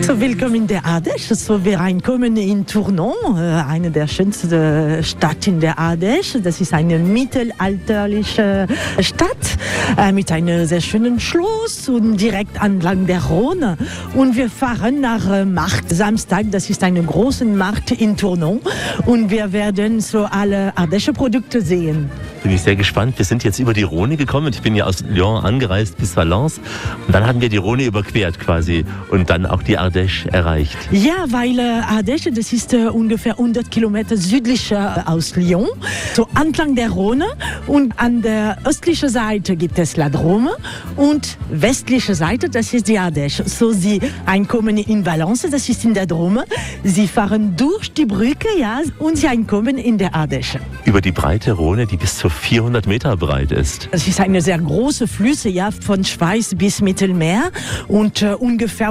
So, willkommen in der Ardèche. So, wir reinkommen in Tournon, eine der schönsten Städte in der Ardèche. Das ist eine mittelalterliche Stadt mit einem sehr schönen Schloss und direkt entlang der Rhône. Und wir fahren nach Markt Samstag. Das ist ein großer Markt in Tournon. Und wir werden so alle Ardèche-Produkte sehen. Bin ich sehr gespannt. Wir sind jetzt über die Rhône gekommen. Ich bin ja aus Lyon angereist bis Valence. Und dann hatten wir die Rhône überquert quasi und dann auch die Ardèche erreicht. Ja, weil Ardèche, das ist ungefähr 100 Kilometer südlicher aus Lyon, so entlang der Rhône. Und an der östlichen Seite gibt es La Drôme und westliche Seite, das ist die Ardèche. So, sie einkommen in Valence, das ist in der Drôme. Sie fahren durch die Brücke, ja, und sie einkommen in der Ardèche. Über die breite Rhône, die bis zu 400 Meter breit ist. Das ist eine sehr große Flüsse, ja, von Schweiz bis Mittelmeer und ungefähr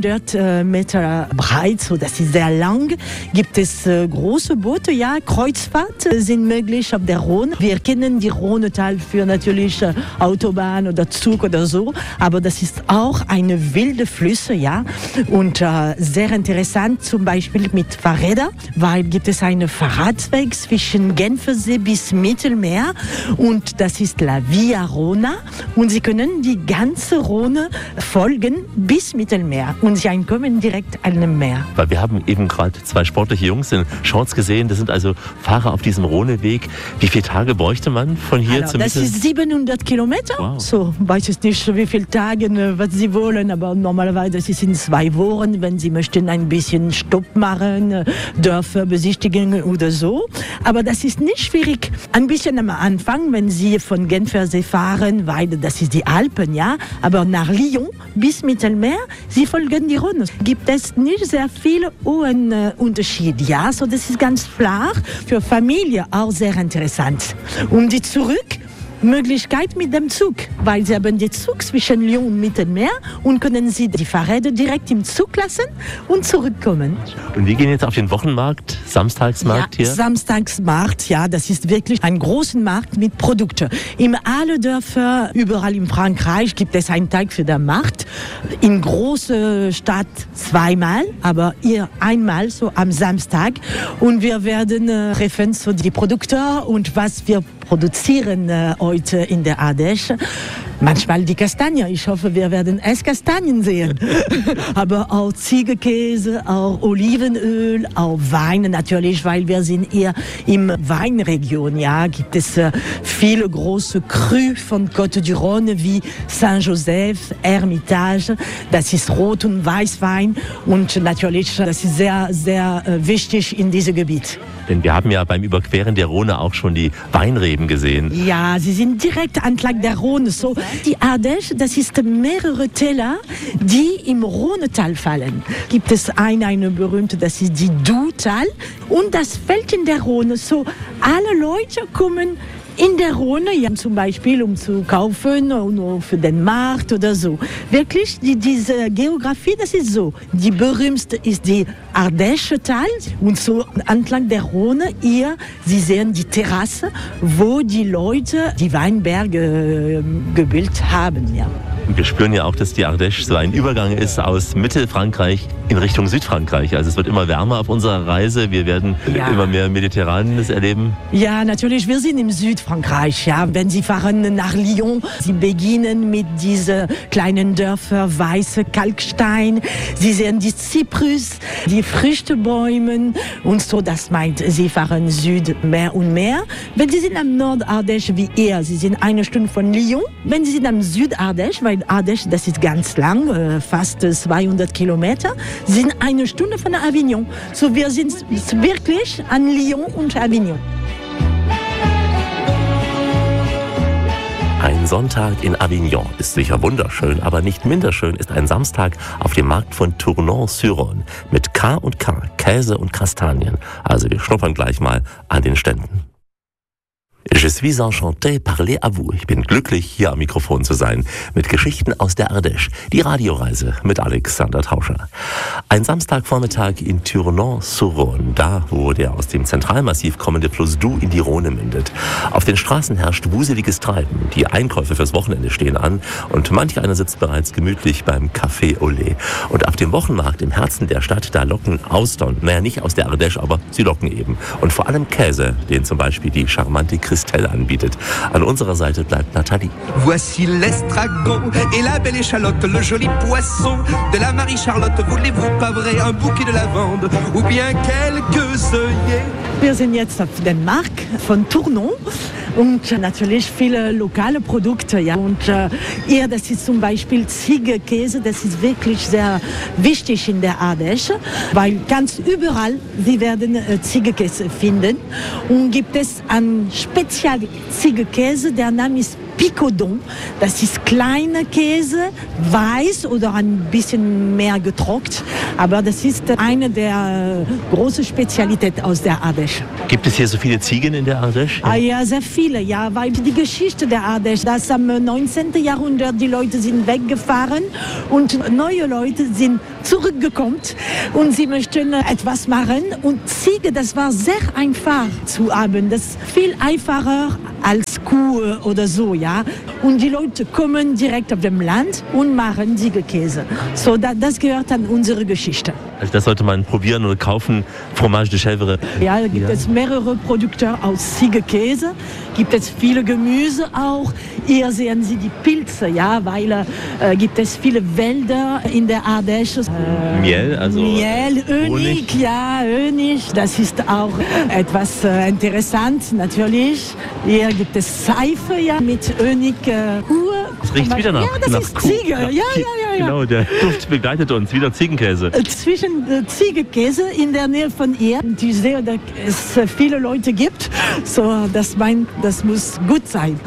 400 Meter breit, so das ist sehr lang. Gibt es große Boote, ja, Kreuzfahrt sind möglich auf der Rhône. Wir kennen die Rhônetal für natürlich Autobahn oder Zug oder so, aber das ist auch eine wilde Flüsse, ja, und sehr interessant, zum Beispiel mit Fahrrädern, weil gibt es einen Fahrradweg zwischen Genfersee bis Mittelmeer. Und das ist La Via Rhôna und Sie können die ganze Rhône folgen bis Mittelmeer und Sie kommen direkt an dem Meer. Weil wir haben eben gerade zwei sportliche Jungs in Shorts gesehen, das sind also Fahrer auf diesem Rhôneweg. Wie viele Tage bräuchte man von hier zum Das ist 700 Kilometer. Wow. So, weiß ich nicht, wie viele Tage, was Sie wollen, aber normalerweise das ist in 2 Wochen, wenn Sie möchten ein bisschen Stopp machen, Dörfer besichtigen oder so. Aber das ist nicht schwierig. Ein bisschen am Anfang, wenn Sie von Genfersee fahren, weil das ist die Alpen, ja, aber nach Lyon bis Mittelmeer, Sie folgen die Rhône. Gibt es nicht sehr viele Unterschiede, ja, so das ist ganz flach, für Familie auch sehr interessant. Und die Möglichkeit mit dem Zug, weil Sie haben den Zug zwischen Lyon und Mittelmeer und können Sie die Fahrräder direkt im Zug lassen und zurückkommen. Und wir gehen jetzt auf den Wochenmarkt, Samstagsmarkt hier? Samstagsmarkt, ja, das ist wirklich ein großer Markt mit Produkten. In alle Dörfer, überall in Frankreich gibt es einen Tag für den Markt. In große Stadt 2-mal, aber hier einmal so am Samstag. Und wir werden treffen so die Produkte und was wir produzieren heute in der Ardèche. Manchmal die Kastanie. Ich hoffe, wir werden Esskastanien sehen. Aber auch Ziegenkäse, auch Olivenöl, auch Wein natürlich, weil wir sind eher im Weinregion. Ja, gibt es viele große Crus von Côte du Rhône wie Saint-Joseph, Hermitage. Das ist Rot- und Weißwein und natürlich, das ist sehr, sehr wichtig in diesem Gebiet. Denn wir haben ja beim Überqueren der Rhône auch schon die Weinreben gesehen. Ja, sie sind direkt entlang der Rhône. So, die Ardèche, das ist mehrere Täler, die im Rhônetal fallen. Gibt es eine berühmte, das ist die Doubs-Tal und das fällt in der Rhône. So, alle Leute kommen in der Rhône, ja, zum Beispiel um zu kaufen oder für den Markt oder so. Wirklich, diese Geografie, das ist so. Die berühmteste ist die Ardèche-Tal und so entlang der Rhône hier, Sie sehen die Terrasse, wo die Leute die Weinberge gebildet haben, ja. Und wir spüren ja auch, dass die Ardèche so ein Übergang ist aus Mittelfrankreich in Richtung Südfrankreich. Also es wird immer wärmer auf unserer Reise. Wir werden immer mehr Mediterranes erleben. Ja, natürlich. Wir sind im Südfrankreich. Ja, wenn Sie fahren nach Lyon, Sie beginnen mit diesen kleinen Dörfern, weiße Kalkstein. Sie sehen die Zyprus, die Früchtebäume und so. Das meint, Sie fahren Süd mehr und mehr. Wenn Sie sind am Nord-Ardèche wie ihr, Sie sind 1 Stunde von Lyon. Wenn Sie sind am Süd-Ardèche, weil Ardèche, das ist ganz lang, fast 200 Kilometer, sind 1 Stunde von Avignon. So, wir sind wirklich an Lyon und Avignon. Ein Sonntag in Avignon ist sicher wunderschön, aber nicht minder schön ist ein Samstag auf dem Markt von Tournon-sur-Rhône mit K&K, Käse und Kastanien. Also wir schnuppern gleich mal an den Ständen. Je suis enchanté, parler à vous. Ich bin glücklich, hier am Mikrofon zu sein, mit Geschichten aus der Ardèche. Die Radioreise mit Alexander Tauscher. Ein Samstagvormittag in Tournon-sur-Rhône, da wo der aus dem Zentralmassiv kommende Fluss Doubs in die Rhône mündet. Auf den Straßen herrscht wuseliges Treiben. Die Einkäufe fürs Wochenende stehen an und manch einer sitzt bereits gemütlich beim Café Olé. Und auf dem Wochenmarkt im Herzen der Stadt, da locken Austern, naja, nicht aus der Ardèche, aber sie locken eben. Und vor allem Käse, den zum Beispiel die charmante Christelle anbietet. An unserer Seite bleibt Nathalie. Voici l'estragon et la belle échalote, le joli poisson de la Marie-Charlotte. Voulez-vous pas vrai un bouquet de lavande ou bien quelques œillets? Wir sind jetzt auf dem Markt von Tournon und natürlich viele lokale Produkte. Ja. Und hier, das ist zum Beispiel Ziegenkäse, das ist wirklich sehr wichtig in der Ardèche, weil ganz überall Sie werden Ziegenkäse finden. Und gibt es einen Spezial-Ziegenkäse, der Name ist Picodon. Das ist kleiner Käse, weiß oder ein bisschen mehr getrocknet. Aber das ist eine der großen Spezialitäten aus der Ardèche. Gibt es hier so viele Ziegen in der Ardèche? Ah ja, sehr viele, ja, weil die Geschichte der Ardèche, dass am 19. Jahrhundert die Leute sind weggefahren und neue Leute sind zurückgekommen und sie möchten etwas machen. Und Ziege, das war sehr einfach zu haben. Das ist viel einfacher als Kuh oder so, ja. Und die Leute kommen direkt auf dem Land und machen Ziegenkäse. So, das gehört an unsere Geschichte. Also das sollte man probieren oder kaufen, Fromage de Chèvre. Ja, da gibt es mehrere Produkte aus Ziegenkäse, gibt es viele Gemüse auch. Hier sehen Sie die Pilze, ja, weil gibt es viele Wälder in der Ardèche. Miel, also Miel, Honig, ja, Honig. Das ist auch etwas interessant, natürlich. Hier gibt es Seife, ja, mit Honig. Es riecht wieder nach, ja, das nach ist Kuh. Ziege, ja. Genau, der Duft begleitet uns, wieder Ziegenkäse. Zwischen Ziegenkäse in der Nähe von ihr. Und ich sehe, dass es viele Leute gibt. So, das muss gut sein.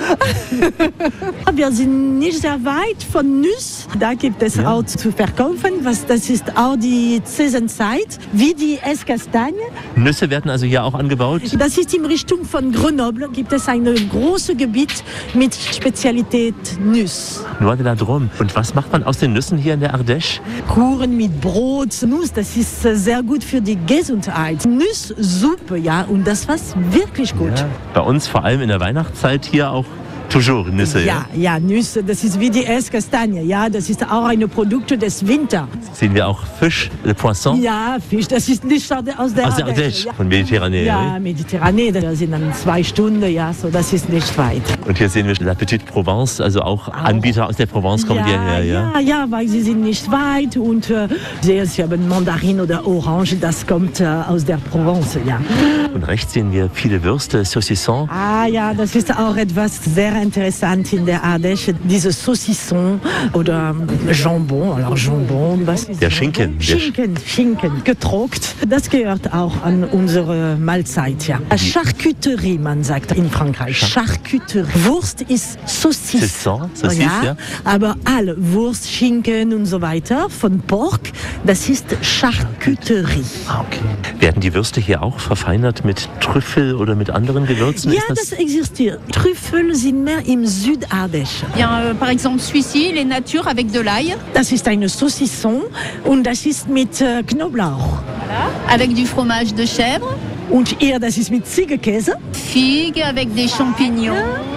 Wir sind nicht sehr weit von Nuss. Da gibt es auch zu verkaufen. Das ist auch die Saisonzeit, wie die Esskastanien. Nüsse werden also hier auch angebaut? Das ist in Richtung von Grenoble. Gibt es ein großes Gebiet mit Spezialität Nuss. Noix de la Drôme. Und was macht man aus den Nüssen hier in der Ardèche? Kuchen mit Brot, Nuss, das ist sehr gut für die Gesundheit. Nusssuppe, ja, und das war wirklich gut. Ja. Bei uns vor allem in der Weihnachtszeit hier auch toujours Nüsse. Ja, Nüsse, das ist wie die Esskastanie, ja, das ist auch ein Produkt des Winters. Sehen wir auch Fisch, le Poisson? Ja, Fisch, das ist nicht aus der Ardèche, ja. Von Mediterranee. Ja, Mediterranee, das sind dann 2 Stunden, ja, so, das ist nicht weit. Und hier sehen wir La Petite Provence, also auch Anbieter aus der Provence kommen hierher, ja? Ja, weil sie sind nicht weit und sie haben Mandarin oder Orange, das kommt aus der Provence, ja. Und rechts sehen wir viele Würste, Saucisson. Ah ja, das ist auch etwas sehr interessant in der Ardèche, diese Saucisson oder Jambon. Alors Jambon, was ist der Schinken. Schinken, getrocknet. Das gehört auch an unsere Mahlzeit, ja. Charcuterie, man sagt in Frankreich. Charcuterie. Wurst ist Saucisson, ja, aber alle Wurst, Schinken und so weiter von Pork, das ist Charcuterie. Okay. Werden die Würste hier auch verfeinert mit Trüffel oder mit anderen Gewürzen? Ja, das existiert. Trüffel sind mehr im Südardèche. Par exemple celui-ci, il est nature avec de l'ail. Das ist eine Saucisson und das ist mit Knoblauch. Voilà. Avec du fromage de chèvre. Und hier, das ist mit Ziegenkäse. Figue avec des champignons.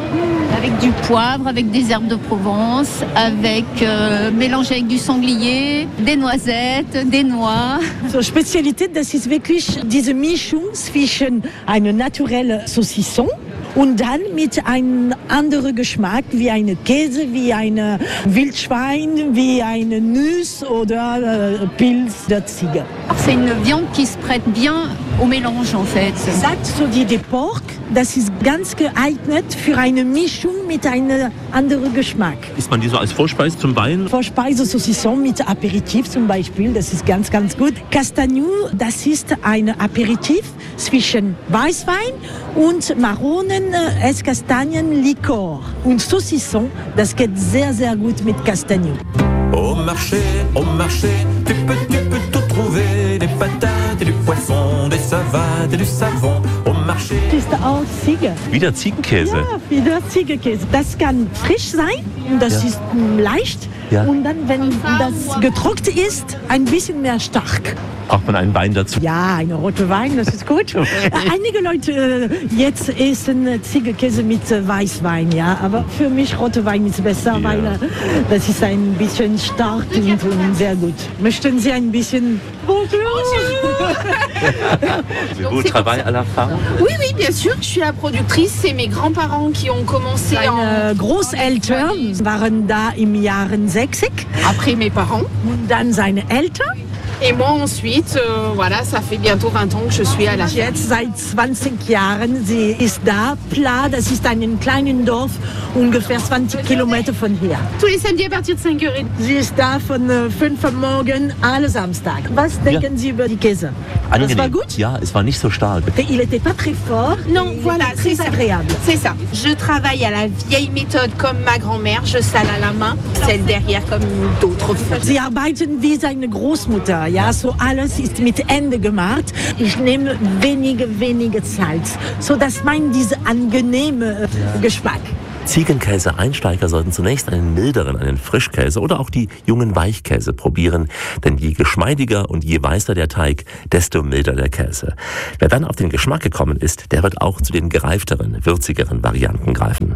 Avec du poivre, avec des herbes de Provence, avec mélangé avec du sanglier, des noisettes, des noix. So, Spezialität, das ist wirklich diese Mischung zwischen einer naturellen Saucisson und dann mit einem anderen Geschmack, wie eine Käse, wie ein Wildschwein, wie eine Nuss oder Pilz der Ziege. C'est une viande qui se prête bien au mélange en fait. Sagt so die Pork, das ist ganz geeignet für eine Mischung mit einem anderen Geschmack. Isst man die so als Vorspeise zum Wein? Vorspeise Saucisson mit Aperitif zum Beispiel, das ist ganz, ganz gut. Castagnou, das ist ein Aperitif zwischen Weißwein und Maronen, Esskastanien, Likör. Und Saucisson, das geht sehr, sehr gut mit Castagnou. Au marché, tu peux tout trouver, des patates et du poisson, des savates et du savon. Au marché. Das ist auch Ziege. Wieder Ziegenkäse? Ja, wieder Ziegenkäse. Das kann frisch sein, das ist leicht. Ja. Und dann, wenn das getrocknet ist, ein bisschen mehr stark. Braucht man einen Wein dazu? Ja, eine rote Wein, das ist gut. Einige Leute jetzt essen Ziegenkäse mit Weißwein, ja. Aber für mich rote Wein ist besser, weil das ist ein bisschen stark und sehr gut. Möchten Sie ein bisschen... Vous travaillez à la femme? Oui, oui, bien sûr. Je suis la productrice. C'est mes grands-parents qui ont commencé Meine Großeltern waren da im Jahre 60. après mes parents. Und dann seine Eltern. Et moi ensuite, voilà, ça fait bientôt 20 ans que je suis à la ferme. Jetzt seit 20 Jahren, sie ist da. Pla, das ist ein kleines Dorf, ungefähr 20 Kilometer von hier. Tous les samedis à partir de 5h30. Sie ist da von 5 Uhr morgens, alle Samstag. Was denken Sie über die Käse? Das war gut? Ja, es war nicht so stark. Il n'était pas très fort. Non, voilà, c'est très ça. agréable. C'est ça. Je travaille à la vieille méthode comme ma grand-mère. Je sale à la main, celle derrière comme d'autres font. Sie arbeiten wie seine Großmutter. Ja, so alles ist mit Ende gemacht. Ich nehme wenige Salz, so dass man diese angenehme Geschmack. Ziegenkäse-Einsteiger sollten zunächst einen milderen, einen Frischkäse oder auch die jungen Weichkäse probieren, denn je geschmeidiger und je weißer der Teig, desto milder der Käse. Wer dann auf den Geschmack gekommen ist, der wird auch zu den gereifteren, würzigeren Varianten greifen.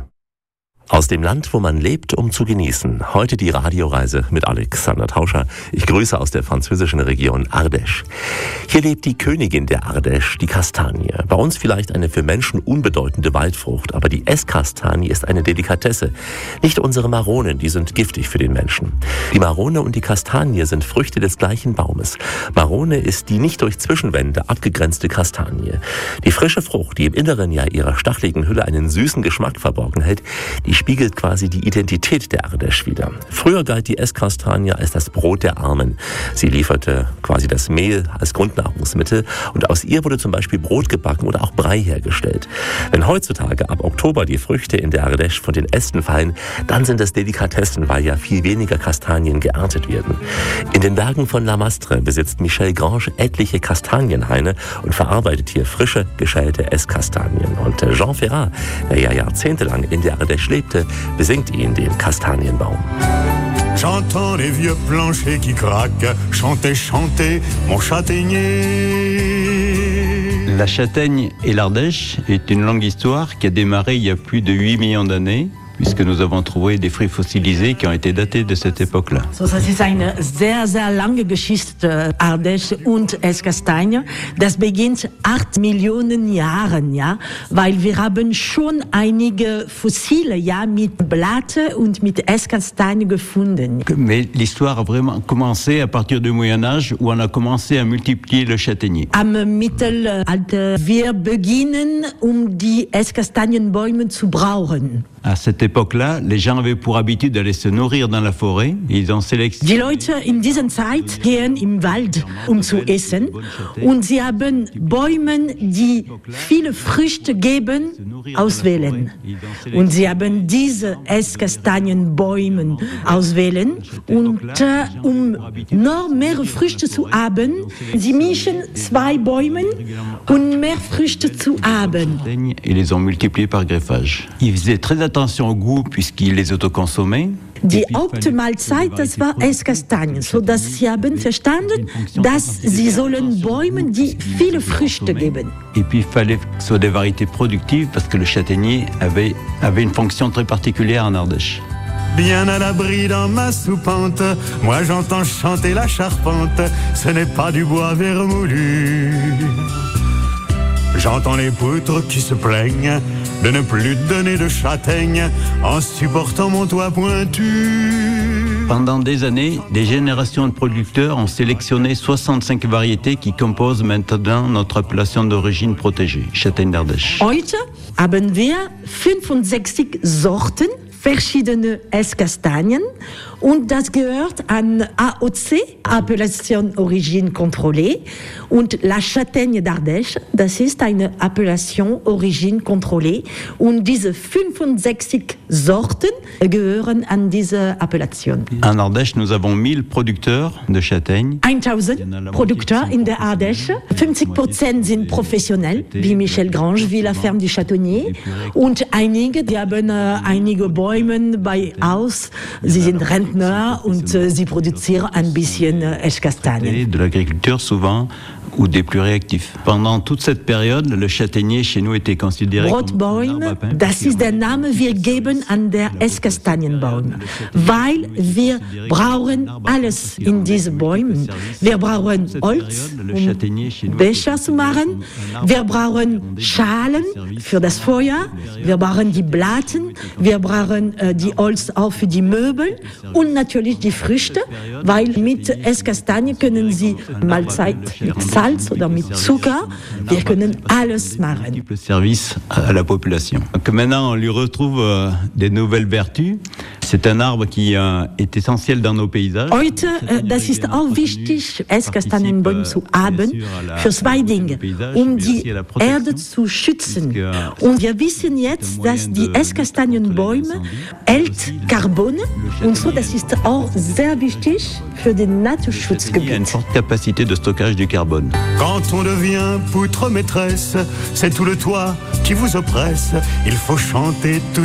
Aus dem Land, wo man lebt, um zu genießen. Heute die Radioreise mit Alexander Tauscher. Ich grüße aus der französischen Region Ardèche. Hier lebt die Königin der Ardèche, die Kastanie. Bei uns vielleicht eine für Menschen unbedeutende Waldfrucht, aber die Esskastanie ist eine Delikatesse. Nicht unsere Maronen, die sind giftig für den Menschen. Die Marone und die Kastanie sind Früchte des gleichen Baumes. Marone ist die nicht durch Zwischenwände abgegrenzte Kastanie. Die frische Frucht, die im Inneren ja ihrer stacheligen Hülle einen süßen Geschmack verborgen hält, die spiegelt quasi die Identität der Ardèche wider. Früher galt die Esskastanie als das Brot der Armen. Sie lieferte quasi das Mehl als Grundnahrungsmittel und aus ihr wurde zum Beispiel Brot gebacken oder auch Brei hergestellt. Wenn heutzutage ab Oktober die Früchte in der Ardèche von den Ästen fallen, dann sind es Delikatessen, weil ja viel weniger Kastanien geerntet werden. In den Bergen von La Mastre besitzt Michel Grange etliche Kastanienhaine und verarbeitet hier frische, geschälte Esskastanien. Und Jean Ferrat, der ja jahrzehntelang in der Ardèche lebte, besingt ihn den Kastanienbaum. J'entends les vieux planchers qui craquent, chantez, chantez, mon châtaignier. La châtaigne et l'Ardèche est une longue histoire qui a démarré il y a plus de 8 millions d'années, puisque nous avons trouvé des fruits fossilisés qui ont été datés de cette époque-là. So, das ist eine sehr, sehr lange Geschichte, Ardèche und Esskastanie. Das beginnt 8 Millionen Jahren, ja, weil wir haben schon einige Fossile, ja, mit Blatte und mit Esskastanie gefunden. Mais l'histoire a vraiment commencé à partir du Moyen-Âge, où on a commencé à multiplier le châtaignier. Am Mittelalter, wir beginnen, die Esskastanienbäume zu brauchen. À cette époque-là, les gens avaient pour habitude d'aller se nourrir dans la forêt. Ils ont sélectionné. Die Leute in dieser Zeit gehen im Wald, zu essen. Und sie haben Bäume, die viele Früchte geben, auswählen. Und sie haben diese Esskastanienbäume auswählen. Und um noch mehr Früchte zu haben, sie mischen 2 Bäume und mehr Früchte zu haben. Ils les ont multipliés par greffage. Ils faisaient très attention au goût puisqu'ils les autoconsommaient. Die Hauptmahlzeit, das war Esskastanien, sodass sie haben verstanden, dass sie sollen Bäume, die viele Früchte geben. Et puis il fallait que ce soit des variétés productives parce que le châtaignier avait une fonction très particulière en Ardèche. Bien à l'abri dans ma soupente, moi j'entends chanter la charpente, ce n'est pas du bois vermoulu. J'entends les poutres qui se plaignent de ne plus donner de châtaignes en supportant mon toit pointu. Pendant des années, des générations de producteurs ont sélectionné 65 variétés qui composent maintenant notre appellation d'origine protégée, Châtaigne d'Ardèche. Heute haben wir 65 Sorten, verschiedene Esskastanien Und das gehört an AOC, Appellation Origine Contrôlée. Und La Châtaigne d'Ardèche, das ist eine Appellation Origine Contrôlée. Und diese 65 Sorten gehören an diese Appellation. En Ardèche, nous avons 1000 producteurs de châtaignes. 1000 Produkte in der Ardèche. 50% sind professionell, wie Michel Grange, wie La Ferme du Châtonnier. Und einige, die haben einige Bäume bei Haus. Sie sind Rentner und sie produzieren ein bisschen Esskastanien. De l'agriculture souvent ou des plus réactifs. Pendant toute cette période, le châtaignier chez nous était considéré Brotbäume, das ist der Name, wir geben an der Esskastanienbaum, weil wir brauchen alles in diesen Bäumen. Wir brauchen Holz, um Becher zu machen, wir brauchen Schalen für das Feuer, wir brauchen die Blatten, wir brauchen die Holz auch für die Möbel und natürlich die Früchte, weil mit Esskastanien können Sie Mahlzeit mit Salz oder mit Zucker, wir können alles machen. Service à la population. Donc maintenant, on lui retrouve des nouvelles vertus. C'est un arbre qui est essentiel dans nos paysages. Heute, das ist auch wichtig, Esskastanienbäume zu haben, für zwei Dinge, um die Erde zu schützen. Und wir wissen jetzt, dass die Esskastanienbäume hält Carbon und so, das ist auch sehr wichtig für den Naturschutzgebiet. Il y a une forte capacité de stockage du carbone. Quand on devient poutre maîtresse, c'est tout le toit qui vous oppresse. Il faut chanter tout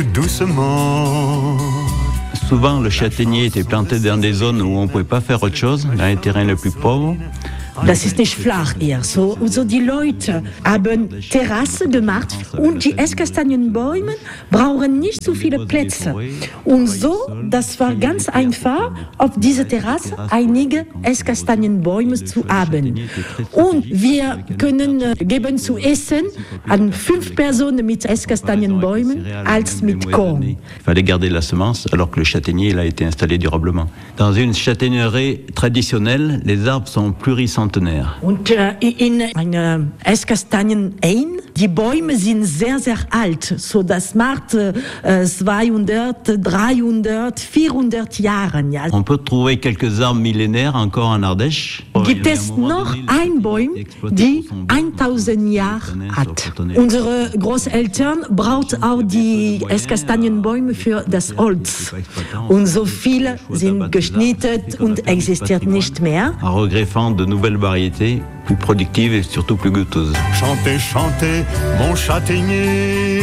doucement. Souvent, le châtaignier était planté dans des zones où on ne pouvait pas faire autre chose, dans les terrains les plus pauvres. Das ist nicht flach hier. So die Leute haben Terrasse gemacht und die Esskastanienbäume brauchen nicht so viele Plätze. Und so, das war ganz einfach, auf dieser Terrasse einige Esskastanienbäume zu haben. Und wir können geben zu essen an 5 Personen mit Esskastanienbäumen als mit Korn. Il fallait garder la semence alors que le châtaignier il a été installé durablement. Dans une châtaignerie traditionnelle, les arbres sont pluricentenaires. Und in einer Esskastanien-Ein, die Bäume sind sehr, sehr alt. So, das macht 200, 300, 400 Jahre. Ja. On peut trouver quelques arbres millénaires encore en Ardèche. Gibt es noch ein Baum, die 1000 Jahre hat. Unsere Großeltern brauchen auch die Esskastanienbäume für das Holz. Und so viele sind geschnitten und existieren nicht mehr. En regreffant de nouvelles variétés plus productives et surtout plus goûteuses. Chantez, chantez, mon châtaignier.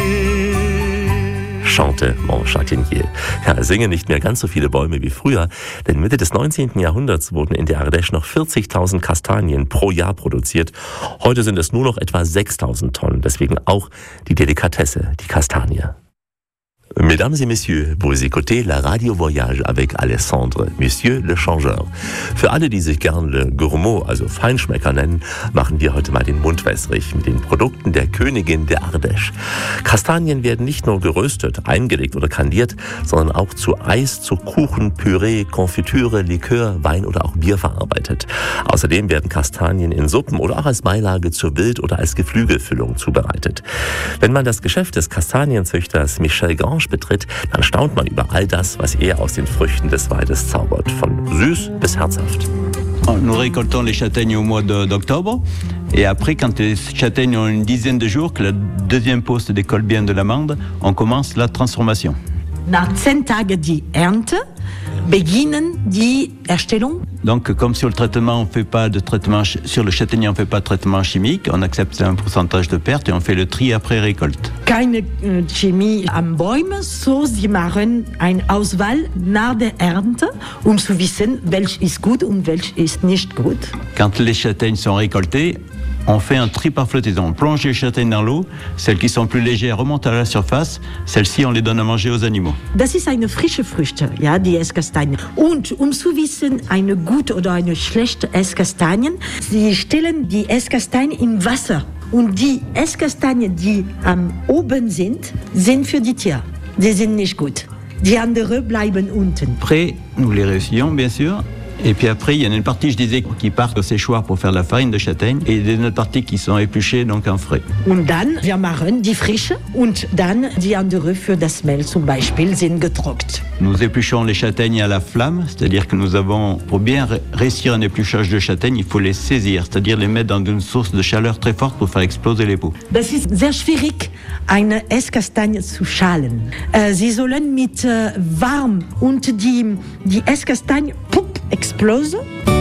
Chante, mon Châtaignier. Ja, singen nicht mehr ganz so viele Bäume wie früher, denn Mitte des 19. Jahrhunderts wurden in der Ardèche noch 40.000 Kastanien pro Jahr produziert. Heute sind es nur noch etwa 6.000 Tonnen, deswegen auch die Delikatesse, die Kastanie. Mesdames et Messieurs, vous écoutez la Radio Voyage avec Alessandre, Monsieur le Changeur. Für alle, die sich gern Le Gourmand, also Feinschmecker nennen, machen wir heute mal den Mund wässrig mit den Produkten der Königin der Ardèche. Kastanien werden nicht nur geröstet, eingelegt oder kandiert, sondern auch zu Eis, zu Kuchen, Püree, Konfitüre, Likör, Wein oder auch Bier verarbeitet. Außerdem werden Kastanien in Suppen oder auch als Beilage zur Wild- oder als Geflügelfüllung zubereitet. Wenn man das Geschäft des Kastanienzüchters Michel Grange betritt, dann staunt man über all das, was er aus den Früchten des Waldes zaubert. Von süß bis herzhaft. Nous récoltons les châtaignes au mois d'octobre. Et après, quand les châtaignes ont une dizaine de jours, que la deuxième peau se décolle bien de l'amande, on commence la transformation. Nach 10 Tagen die Ernte beginnen die Erstellung. Donc, comme sur le traitement, on fait pas de traitement sur le châtaignier, on fait pas de traitement chimique, on accepte un pourcentage de perte et on fait le tri après récolte. Keine Chemie am Bäumen, so sie machen eine Auswahl nach der Ernte, um zu wissen, welch ist gut und welch ist nicht gut. Quand les châtaignes sont récoltées, on fait un tri par flottaison. On plonge les châtaignes dans l'eau. Celles qui sont plus légères remontent à la surface. Celles-ci, on les donne à manger aux animaux. Das ist eine frische Früchte, ja, die Esskastanie. Und um zu wissen, eine gute oder eine schlechte Esskastanie, sie stellen die Esskastanie im Wasser. Und die Esskastanien, die am oben sind für die Tiere. Die sind nicht gut. Die anderen bleiben unten. Après, nous les réessuyons, bien sûr. Et puis après, il y en a une partie, je disais, qui part au séchoir pour faire la farine de châtaigne et une autre partie qui sont épluchées, donc en frais. Und dann, wir machen die frische und dann die andere für das Mehl zum Beispiel sind getrocknet. Nous épluchons les châtaignes à la flamme, c'est-à-dire que nous avons, pour bien réussir un épluchage de châtaignes, il faut les saisir, c'est-à-dire les mettre dans une source de chaleur très forte pour faire exploser les peaux. Das ist sehr schwierig, eine Esskastanie zu schalen. Sie sollen mit warm und die Esskastanie explose.